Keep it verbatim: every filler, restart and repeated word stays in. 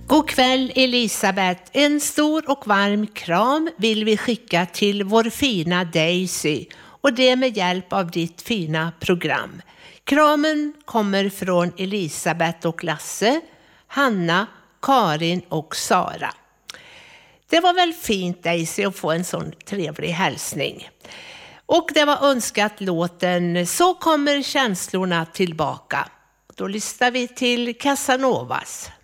God kväll Elisabeth, en stor och varm kram vill vi skicka till vår fina Daisy och det med hjälp av ditt fina program. Kramen kommer från Elisabeth och Lasse, Hanna, Karin och Sara. Det var väl fint Daisy att få en sån trevlig hälsning. Och det var önskat låten Så kommer känslorna tillbaka. Då lyssnar vi till Casanovas.